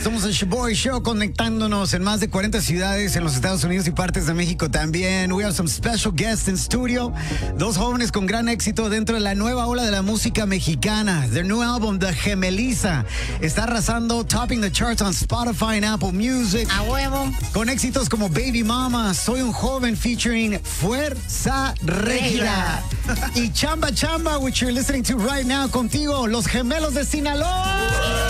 Somos el Shoboy Show, conectándonos en más de 40 ciudades en los Estados Unidos y partes de México también. We have some special guests in studio. Dos jóvenes con gran éxito dentro de la nueva ola de la música mexicana. Their new album, The Gemeliza, está arrasando, topping the charts on Spotify and Apple Music. A huevo. Con éxitos como Baby Mama, Soy un Joven featuring Fuerza Régida. Y Chamba Chamba, which you're listening to right now, contigo, Los Gemelos de Sinaloa.